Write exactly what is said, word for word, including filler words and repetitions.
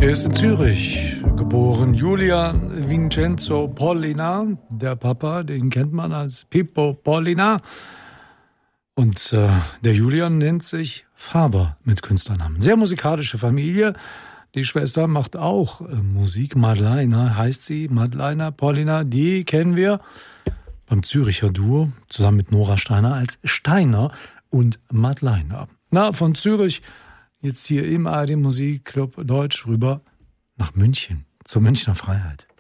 Er ist in Zürich geboren. Julian Vincenzo Pollina, der Papa, den kennt man als Pippo Pollina. Und äh, der Julian nennt sich Faber mit Künstlernamen. Sehr musikalische Familie. Die Schwester macht auch äh, Musik. Madleiner heißt sie. Madleiner Pollina, die kennen wir beim Züricher Duo zusammen mit Nora Steiner als Steiner und Madleiner. Na, von Zürich jetzt hier im A R D Musikclub Deutsch rüber nach München, zur Münchner Freiheit.